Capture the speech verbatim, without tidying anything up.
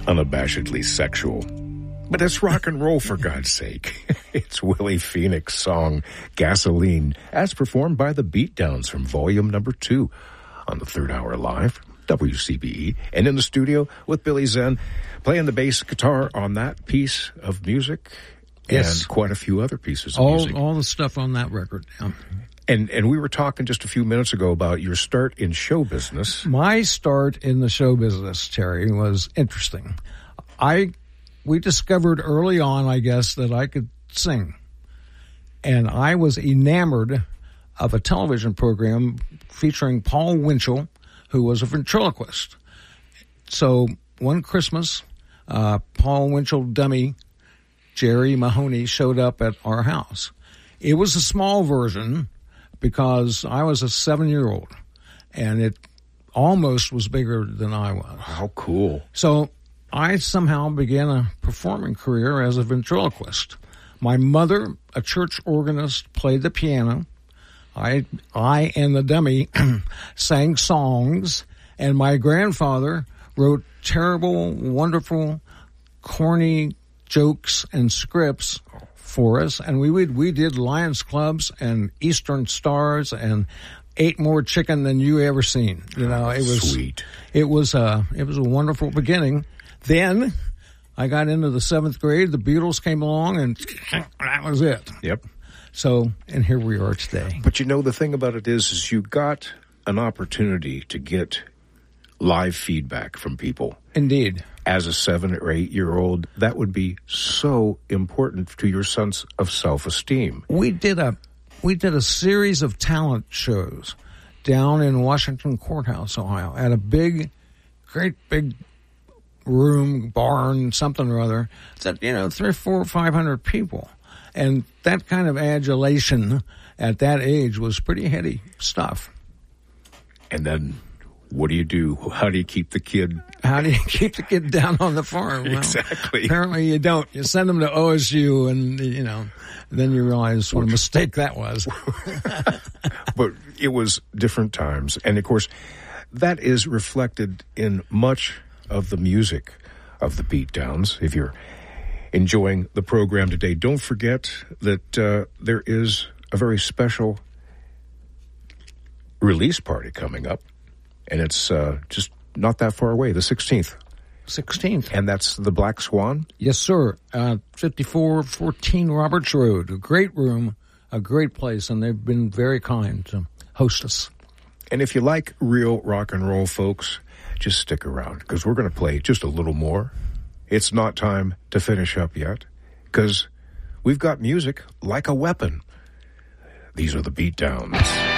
unabashedly sexual. But it's rock and roll, for God's sake. It's Willie Phoenix's song, Gasoline, as performed by the Beatdowns from volume number two on the Third Hour Live, W C B E. And in the studio with Billy Zen, playing the bass guitar on that piece of music. Yes. And quite a few other pieces of all, music. All the stuff on that record. Yeah. And and we were talking just a few minutes ago about your start in show business. My start in the show business, Terry, was interesting. I we discovered early on, I guess, that I could sing. And I was enamored of a television program featuring Paul Winchell, who was a ventriloquist. So one Christmas, uh, Paul Winchell dummy Jerry Mahoney showed up at our house. It was a small version because I was a seven-year-old, and it almost was bigger than I was. How cool. So I somehow began a performing career as a ventriloquist. My mother, a church organist, played the piano. I, I and the dummy sang songs, and my grandfather wrote terrible, wonderful, corny jokes and scripts for us, and we would, we did Lions Clubs and Eastern Stars and ate more chicken than you ever seen. You know, it was sweet. It was a it was a wonderful beginning. Then I got into the seventh grade. The Beatles came along, and that was it. Yep. So, and here we are today. But you know, the thing about it is, is you got an opportunity to get live feedback from people. Indeed. As a seven or eight year old, that would be so important to your sense of self-esteem. We did a we did a series of talent shows down in Washington Courthouse, Ohio, at a big, great big room, barn, something or other, that, you know, three, four, five hundred people. And that kind of adulation at that age was pretty heady stuff. And then what do you do? How do you keep the kid? How do you keep the kid down on the farm? Well, exactly. Apparently you don't. You send them to O S U, and, you know, then you realize what a mistake that was. But it was different times. And, of course, that is reflected in much of the music of the Beatdowns. If you're enjoying the program today, don't forget that uh, there is a very special release party coming up. And it's uh, just not that far away, the sixteenth. sixteenth. And that's the Black Swan? Yes, sir. Uh, fifty-four fourteen Roberts Road. A great room, a great place, and they've been very kind to host us. And if you like real rock and roll, folks, just stick around, because we're going to play just a little more. It's not time to finish up yet, because we've got music like a weapon. These are the Beatdowns.